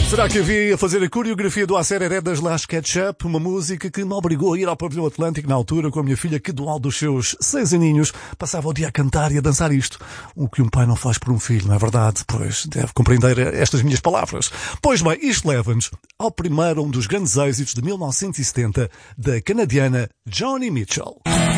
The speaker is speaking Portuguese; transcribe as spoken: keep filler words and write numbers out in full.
Será que havia a fazer a coreografia do Acereré das Las Ketchup, uma música que me obrigou a ir ao Pavilhão Atlântico na altura com a minha filha que, do alto dos seus seis aninhos, passava o dia a cantar e a dançar isto. O que um pai não faz por um filho, não é verdade? Pois, deve compreender estas minhas palavras. Pois bem, isto leva-nos ao primeiro um dos grandes êxitos de mil novecentos e setenta da canadiana Joni Mitchell.